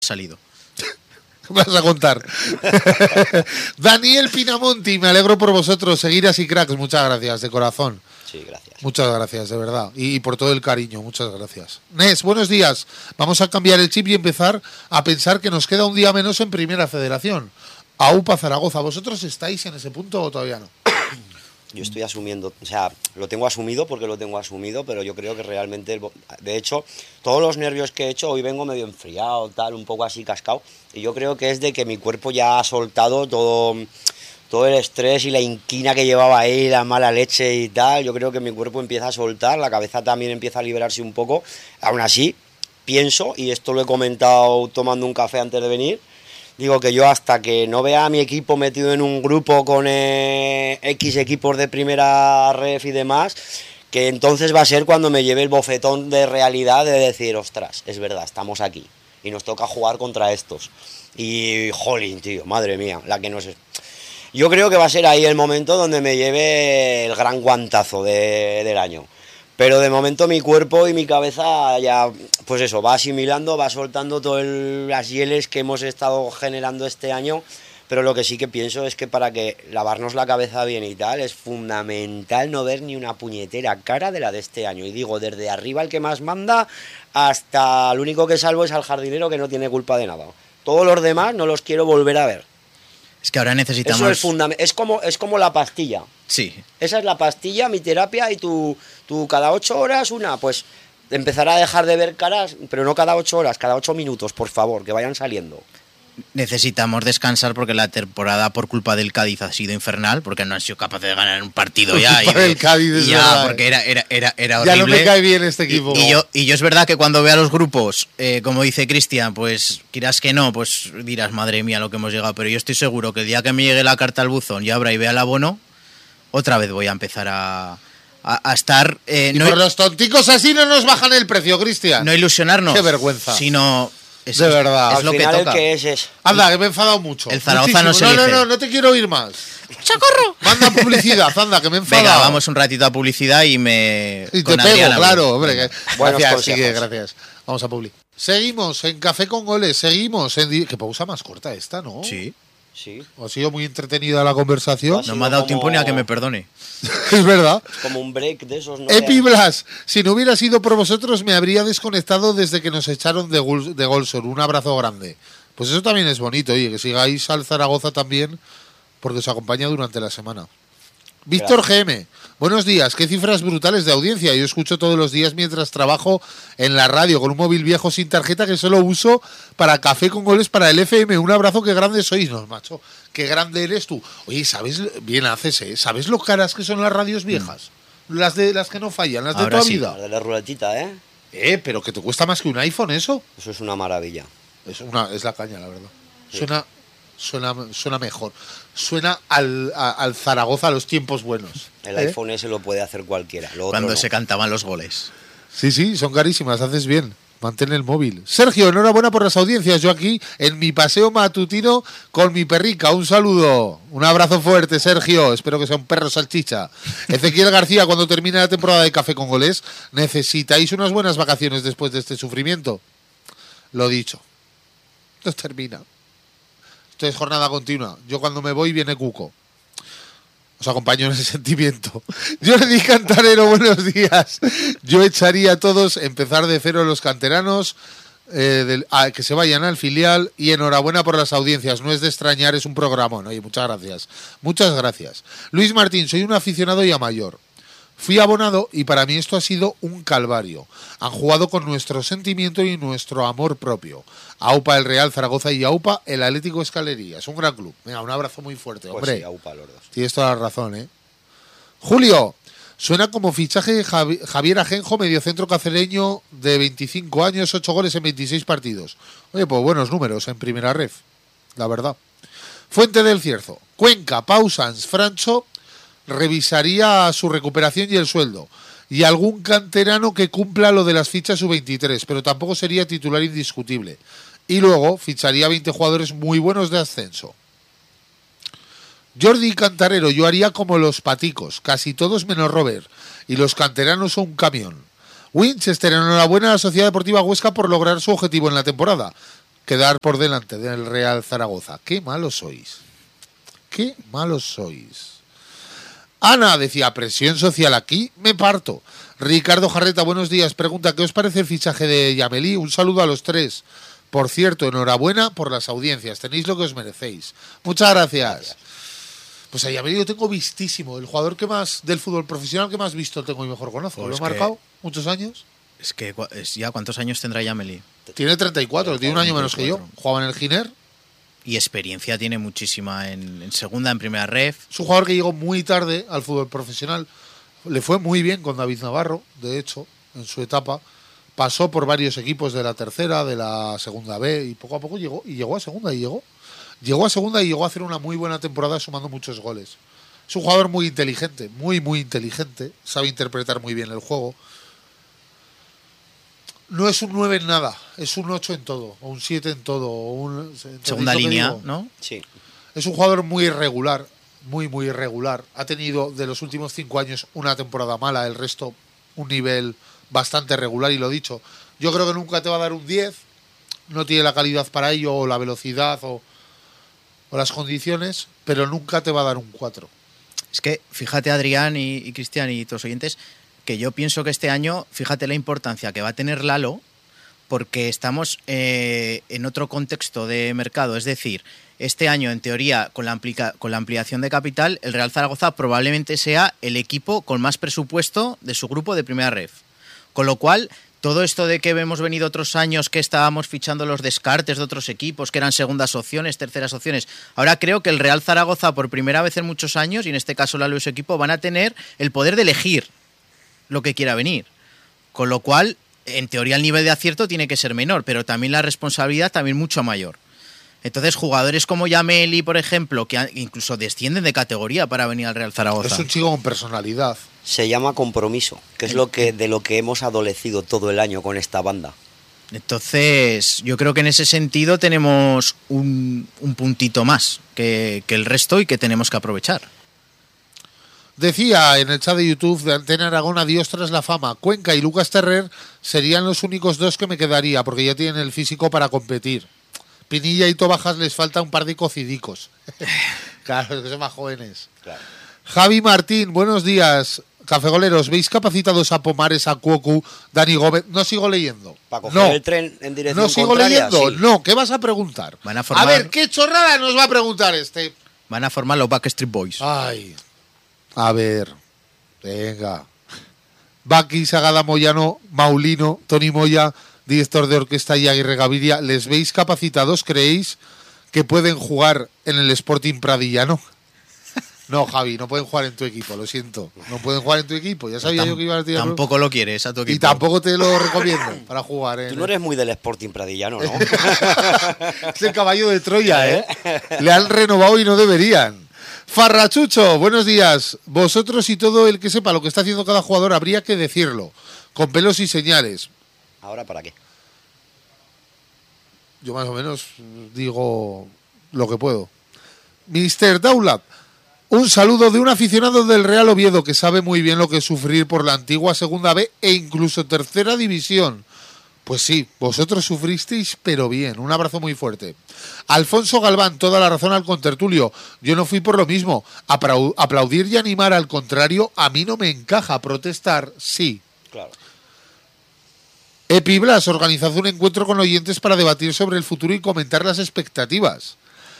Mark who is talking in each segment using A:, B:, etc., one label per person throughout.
A: salido.
B: ¿Qué vas a contar? Daniel Pinamonti, me alegro por vosotros. Seguir así, cracks. Muchas gracias, de corazón.
C: Sí, gracias.
B: Muchas gracias, de verdad. Y por todo el cariño, muchas gracias. Nes, buenos días. Vamos a cambiar el chip y empezar a pensar que nos queda un día menos en Primera Federación. AUPA Zaragoza. ¿Vosotros estáis en ese punto o todavía no?
C: Yo estoy asumiendo, o sea, lo tengo asumido porque lo tengo asumido, pero yo creo que realmente, de hecho, todos los nervios que he hecho, hoy vengo medio enfriado, tal, un poco así cascado, y yo creo que es de que mi cuerpo ya ha soltado todo el estrés y la inquina que llevaba ahí, la mala leche y tal. Yo creo que mi cuerpo empieza a soltar, la cabeza también empieza a liberarse un poco. Aún así, pienso, y esto lo he comentado tomando un café antes de venir, digo que yo hasta que no vea a mi equipo metido en un grupo con X equipos de primera ref y demás, que entonces va a ser cuando me lleve el bofetón de realidad de decir, ostras, es verdad, estamos aquí y nos toca jugar contra estos. Y, jolín, tío, madre mía, la que nos... Yo creo que va a ser ahí el momento donde me lleve el gran guantazo del año. Pero de momento mi cuerpo y mi cabeza ya, pues eso, va asimilando, va soltando todas las hieles que hemos estado generando este año. Pero lo que sí que pienso es que para que lavarnos la cabeza bien y tal, es fundamental no ver ni una puñetera cara de la de este año. Y digo, desde arriba el que más manda, hasta el único que salvo es al jardinero que no tiene culpa de nada. Todos los demás no los quiero volver a ver.
A: Es que ahora necesitamos...
C: Eso es fundamental. Es como la pastilla.
A: Sí.
C: Esa es la pastilla, mi terapia, y tú cada 8 horas una, pues empezar a dejar de ver caras, pero no cada 8 horas, cada 8 minutos, por favor, que vayan saliendo.
A: Necesitamos descansar porque la temporada por culpa del Cádiz ha sido infernal, porque no han sido capaces de ganar un partido ya.
B: El Cádiz
A: porque era horrible.
B: Ya no me cae bien este equipo.
A: Y yo es verdad que cuando vea los grupos, como dice Cristian, pues quieras que no, pues dirás, madre mía, lo que hemos llegado. Pero yo estoy seguro que el día que me llegue la carta al buzón y abra y vea el abono, otra vez voy a empezar a estar...
B: y por los tonticos así no nos bajan el precio, Cristian.
A: No ilusionarnos.
B: Qué vergüenza.
A: Sino...
B: de verdad.
A: Es lo que toca.
B: Anda, que me he enfadado mucho.
A: El Zaragoza no se elige.
B: No te quiero oír más.
A: ¡Socorro!
B: Manda publicidad, anda, que me he enfadado.
A: Venga, vamos un ratito a publicidad y me...
B: Y te pego, claro, hombre.
C: Gracias,
B: sigue, gracias. Vamos a publi. Seguimos en Café con Goles, seguimos en... Qué pausa más corta esta, ¿no?
A: Sí.
C: Sí.
B: Ha sido muy entretenida la conversación.
A: No me ha dado tiempo ni a que me perdone.
B: Es verdad.
C: Es como un break de esos, ¿no?
B: Epiblas, si no hubiera sido por vosotros me habría desconectado desde que nos echaron de Golsor. Un abrazo grande. Pues eso también es bonito, oye, que sigáis al Zaragoza también, porque os acompaña durante la semana. Víctor GM, buenos días, qué cifras brutales de audiencia. Yo escucho todos los días mientras trabajo en la radio con un móvil viejo sin tarjeta que solo uso para Café con Goles para el FM. Un abrazo, qué grande sois, no, macho. Qué grande eres tú. Oye, ¿sabes? Bien haces, ¿eh? ¿Sabes lo caras que son las radios viejas? Las que no fallan, las de
A: Ahora
B: toda
A: sí.
B: vida.
C: Las de la ruletita, ¿eh?
B: Pero que te cuesta más que un iPhone eso.
C: Eso es una maravilla.
B: Es la caña, la verdad. Sí. Suena mejor. Suena al Zaragoza a los tiempos buenos.
C: El iPhone ese lo puede hacer cualquiera. Lo otro
A: Cuando
C: no.
A: se cantaban los goles.
B: Sí, son carísimas, haces bien. Mantén el móvil. Sergio, enhorabuena por las audiencias. Yo aquí en mi paseo matutino con mi perrica. Un saludo. Un abrazo fuerte, Sergio. Espero que sea un perro salchicha. Ezequiel García, cuando termine la temporada de Café con Goles, ¿necesitáis unas buenas vacaciones después de este sufrimiento? Lo dicho. Esto termina. Esto es jornada continua. Yo cuando me voy viene Cuco. Os acompaño en ese sentimiento. Jordi Cantarero, buenos días. Yo echaría a todos, empezar de cero los canteranos, que se vayan al filial, y enhorabuena por las audiencias. No es de extrañar, es un programón. Oye, muchas gracias. Muchas gracias. Luis Martín, soy un aficionado ya mayor. Fui abonado y para mí esto ha sido un calvario. Han jugado con nuestro sentimiento y nuestro amor propio. AUPA el Real Zaragoza y AUPA el Atlético Escalería. Es un gran club. Venga, un abrazo muy fuerte, hombre.
C: Pues sí, AUPA los dos.
B: Tienes toda la razón, ¿eh? Julio, suena como fichaje de Javier Ajenjo, mediocentro cacereño de 25 años, 8 goles en 26 partidos. Oye, pues buenos números en primera ref, la verdad. Fuente del Cierzo. Cuenca, Pausans, Francho... revisaría su recuperación y el sueldo. Y algún canterano que cumpla lo de las fichas sub-23, pero tampoco sería titular indiscutible. Y luego ficharía 20 jugadores muy buenos de ascenso. Jordi Cantarero, yo haría como los paticos, casi todos menos Robert. Y los canteranos son un camión. Winchester, enhorabuena a la Sociedad Deportiva Huesca por lograr su objetivo en la temporada. quedar por delante del Real Zaragoza. ¡Qué malos sois! ¡Qué malos sois! Ana decía, presión social aquí, me parto. Ricardo Jarreta, buenos días. Pregunta, ¿qué os parece el fichaje de Yameli? Un saludo a los tres. Por cierto, enhorabuena por las audiencias. Tenéis lo que os merecéis. Muchas gracias. Pues a Yameli lo tengo vistísimo. El jugador que más del fútbol profesional que más visto tengo y mejor conozco.
A: Pues
B: lo he marcado muchos años.
A: Es que ya, ¿cuántos años tendrá Yameli?
B: Tiene 34, tiene un año menos que yo. Jugaba en el Giner.
A: Y experiencia tiene muchísima en segunda, en primera ref.
B: Es un jugador que llegó muy tarde al fútbol profesional. Le fue muy bien con David Navarro, de hecho, en su etapa. Pasó por varios equipos de la tercera, de la segunda B, y poco a poco llegó a segunda. Llegó a segunda y llegó a hacer una muy buena temporada sumando muchos goles. Es un jugador muy inteligente, muy inteligente. Sabe interpretar muy bien el juego. No es un 9 en nada, es un 8 en todo, o un 7 en todo.
A: Segunda línea, ¿no?
C: Sí.
B: Es un jugador muy irregular, muy irregular. Ha tenido de los últimos 5 años una temporada mala, el resto un nivel bastante regular, y lo dicho. Yo creo que nunca te va a dar un 10, no tiene la calidad para ello, o la velocidad, o las condiciones, pero nunca te va a dar un 4.
A: Es que, fíjate, Adrián y Cristian y todos los oyentes, que yo pienso que este año, fíjate la importancia que va a tener Lalo, porque estamos en otro contexto de mercado. Es decir, este año, en teoría, con la ampliación de capital, el Real Zaragoza probablemente sea el equipo con más presupuesto de su grupo de primera ref. Con lo cual, todo esto de que hemos venido otros años que estábamos fichando los descartes de otros equipos, que eran segundas opciones, terceras opciones, ahora creo que el Real Zaragoza, por primera vez en muchos años, y en este caso Lalo y su equipo, van a tener el poder de elegir lo que quiera venir. Con lo cual, en teoría el nivel de acierto tiene que ser menor, pero también la responsabilidad también mucho mayor. Entonces, jugadores como Yameli, por ejemplo, que incluso descienden de categoría para venir al Real Zaragoza.
B: Es un chico con personalidad.
C: Se llama compromiso, que es de lo que hemos adolecido todo el año con esta banda.
A: Entonces, yo creo que en ese sentido tenemos un puntito más que el resto y que tenemos que aprovechar.
B: Decía en el chat de YouTube de Antena Aragón, adiós tras la fama. Cuenca y Lucas Terrer serían los únicos dos que me quedaría, porque ya tienen el físico para competir. Pinilla y Tobajas les falta un par de cocidicos. Claro, es que son más jóvenes.
C: Claro.
B: Javi Martín, buenos días. Cafegoleros, ¿veis capacitados a Pomares, a Cuocu, Dani Gómez? No sigo leyendo.
C: ¿Para coger el tren en dirección
B: no sigo
C: contraria?
B: leyendo.
C: Sí.
B: No, ¿qué vas a preguntar?
A: Van a formar...
B: A ver, ¿qué chorrada nos va a preguntar este?
A: Van a formar los Backstreet Boys.
B: Ay, a ver, venga. Baki, Sagada, Moyano, Maulino, Tony Moya, director de orquesta, y Aguirre Gaviria, ¿les veis capacitados? ¿Creéis que pueden jugar en el Sporting Pradillano? No, Javi, no pueden jugar en tu equipo, lo siento. No pueden jugar en tu equipo. Ya sabía yo que iba a tirar.
A: Tampoco lo quieres a tu equipo.
B: Y tampoco te lo recomiendo para jugar.
C: Tú no eres muy del Sporting Pradillano, ¿no?
B: Es el caballo de Troya, ¿eh? Le han renovado y no deberían. Farrachucho, buenos días. Vosotros y todo el que sepa lo que está haciendo cada jugador habría que decirlo, con pelos y señales.
C: ¿Ahora para qué?
B: Yo más o menos digo lo que puedo. Mr. Daulab, un saludo de un aficionado del Real Oviedo que sabe muy bien lo que es sufrir por la antigua Segunda B e incluso Tercera División. Pues sí, vosotros sufristeis, pero bien. Un abrazo muy fuerte. Alfonso Galván, toda la razón al contertulio. Yo no fui por lo mismo. Aplaudir y animar al contrario, a mí no me encaja. Protestar, sí.
C: Claro.
B: Epiblas, organizad un encuentro con oyentes para debatir sobre el futuro y comentar las expectativas.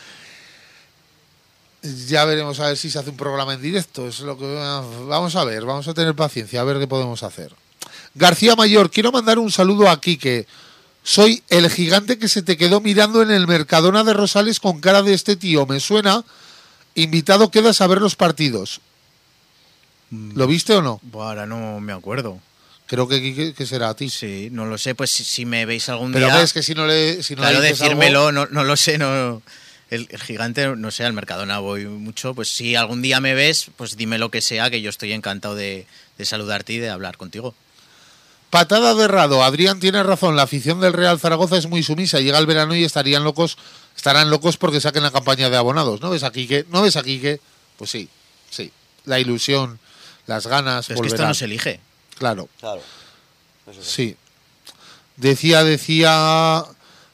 B: Ya veremos a ver si se hace un programa en directo. Es lo que vamos a ver, vamos a tener paciencia, a ver qué podemos hacer. García Mayor, quiero mandar un saludo a Quique. Soy el gigante que se te quedó mirando en el Mercadona de Rosales con cara de este tío. Me suena. Invitado quedas a ver los partidos. ¿Lo viste o no?
A: Ahora no me acuerdo.
B: Creo que Quique que será a ti.
A: Sí, no lo sé. Pues si me veis algún
B: Pero
A: día...
B: ves que si no le
A: claro,
B: dices
A: decírmelo,
B: algo...
A: no lo sé, no... El gigante, no sé, al Mercadona voy mucho. Pues si algún día me ves, pues dime lo que sea, que yo estoy encantado de saludarte y de hablar contigo.
B: Patada de Rado. Adrián tiene razón. La afición del Real Zaragoza es muy sumisa. Llega el verano y estarán locos porque saquen la campaña de abonados. ¿No ves aquí que? Pues sí. La ilusión, las ganas.
A: Pero es que esto no se elige.
B: Claro.
C: Claro. Eso
B: sí. Decía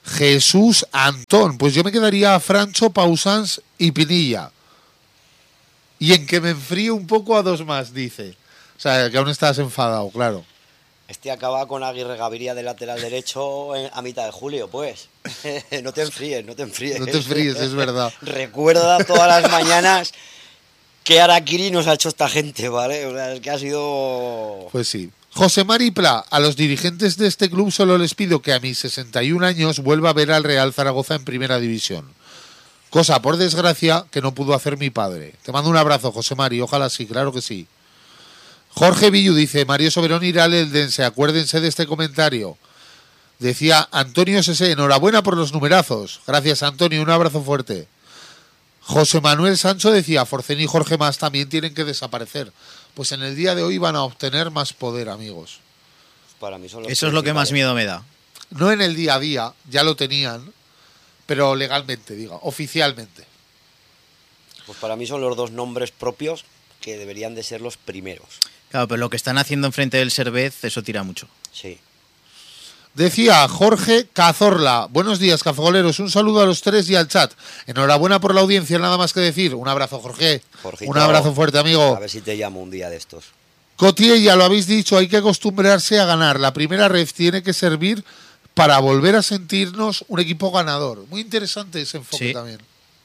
B: Jesús Antón. Pues yo me quedaría a Francho, Pausans y Pinilla. Y en que me enfríe un poco a dos más, dice. O sea, que aún estás enfadado, claro.
C: Este acaba con Aguirre Gaviria de lateral derecho a mitad de julio, pues. No te enfríes, no te enfríes.
B: No te enfríes, es verdad.
C: Recuerda todas las mañanas qué harakiri nos ha hecho esta gente, ¿vale? O sea, es que ha sido...
B: Pues sí. José Mari Pla, a los dirigentes de este club solo les pido que a mis 61 años vuelva a ver al Real Zaragoza en primera división. Cosa, por desgracia, que no pudo hacer mi padre. Te mando un abrazo, José Mari, ojalá sí, claro que sí. Jorge Villu dice, Mario Soberón irá al Eldense, acuérdense de este comentario. Decía Antonio Sese, enhorabuena por los numerazos. Gracias, Antonio, un abrazo fuerte. José Manuel Sancho decía, Forcén y Jorge Mas también tienen que desaparecer. Pues en el día de hoy van a obtener más poder, amigos.
C: Para mí son los
A: Eso es lo que más miedo me da.
B: No en el día a día, ya lo tenían, pero legalmente, diga, oficialmente.
C: Pues para mí son los dos nombres propios que deberían de ser los primeros.
A: Claro, pero lo que están haciendo enfrente del Servez, eso tira mucho.
C: Sí.
B: Decía Jorge Cazorla, buenos días, cafegoleros, un saludo a los tres y al chat. Enhorabuena por la audiencia, nada más que decir. Un abrazo, Jorge.
C: Jorgito,
B: un abrazo fuerte, amigo.
C: A ver si te llamo un día de estos.
B: Cotier, ya lo habéis dicho, hay que acostumbrarse a ganar. La primera ref tiene que servir para volver a sentirnos un equipo ganador. Muy interesante ese enfoque también.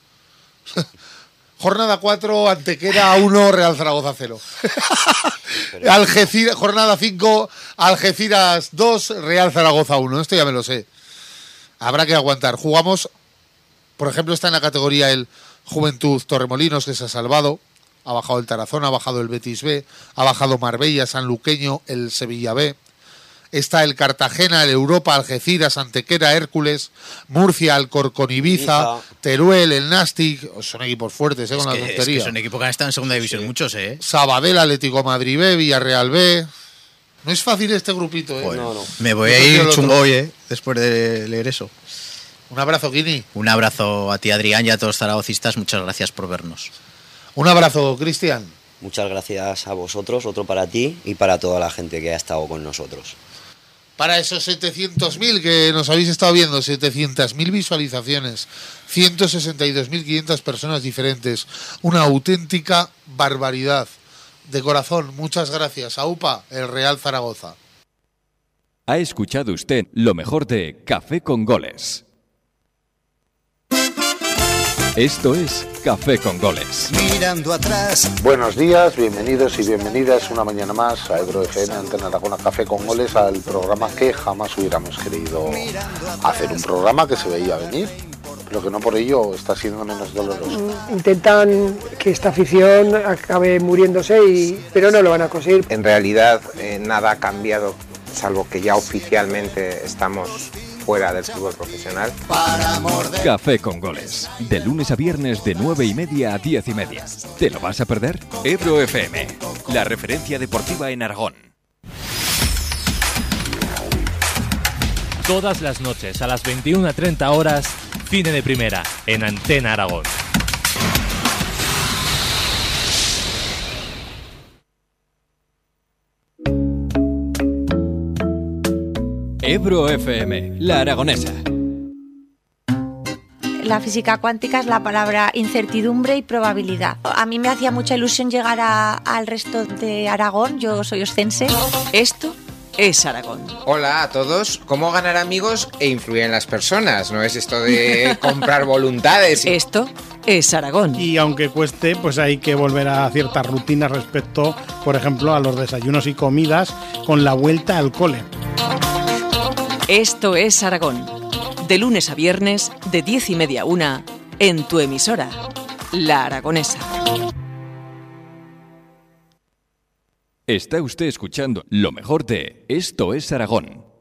B: Jornada 4, Antequera 1, Real Zaragoza 0. Algeciras, jornada 5, Algeciras 2, Real Zaragoza 1. Esto ya me lo sé. Habrá que aguantar. Jugamos, por ejemplo, está en la categoría el Juventud Torremolinos, que se ha salvado. Ha bajado el Tarazona, ha bajado el Betis B, ha bajado Marbella, Sanluqueño, el Sevilla B. Está el Cartagena, el Europa, Algeciras, Antequera, Hércules, Murcia, Alcorcón, Ibiza, Teruel, el Nastic. Son equipos fuertes, con la tontería.
A: Es que son equipos que han estado en segunda división muchos,
B: Sabadell, Atlético Madrid B, Villarreal B. No es fácil este grupito,
A: Bueno, no. Me voy a ir chungo hoy, después de leer eso.
B: Un abrazo, Guini.
A: Un abrazo a ti, Adrián, y a todos los zaragocistas. Muchas gracias por vernos.
B: Un abrazo, Cristian.
C: Muchas gracias a vosotros, otro para ti y para toda la gente que ha estado con nosotros.
B: Para esos 700.000 que nos habéis estado viendo, 700.000 visualizaciones, 162.500 personas diferentes, una auténtica barbaridad. De corazón, muchas gracias. AUPA, el Real Zaragoza.
D: Ha escuchado usted lo mejor de Café con Goles. Esto es Café con Goles.
E: Mirando atrás.
B: Buenos días, bienvenidos y bienvenidas una mañana más a Ebro FM, Antena Aragona, Café con Goles, al programa que jamás hubiéramos querido hacer. Un programa que se veía venir, pero que no por ello está siendo menos doloroso.
F: Intentan que esta afición acabe muriéndose, pero no lo van a conseguir.
G: En realidad nada ha cambiado, salvo que ya oficialmente estamos fuera del fútbol profesional.
D: Café con Goles, de lunes a viernes de 9:30 a 10:30. ¿Te lo vas a perder? Ebro FM, la referencia deportiva en Aragón.
H: Todas las noches a las 21:30 horas, Cine de Primera, en Antena Aragón.
D: Ebro FM, la aragonesa.
I: La física cuántica es la palabra incertidumbre y probabilidad. A mí me hacía mucha ilusión llegar al resto de Aragón, yo soy oscense.
J: Esto es Aragón.
G: Hola a todos. ¿Cómo ganar amigos e influir en las personas? No es esto de comprar voluntades.
J: Esto es Aragón.
K: Y aunque cueste, pues hay que volver a ciertas rutinas respecto, por ejemplo, a los desayunos y comidas con la vuelta al cole.
J: Esto es Aragón. De lunes a viernes, de 10:30 a 1, en tu emisora, La Aragonesa.
D: Está usted escuchando lo mejor de Esto es Aragón.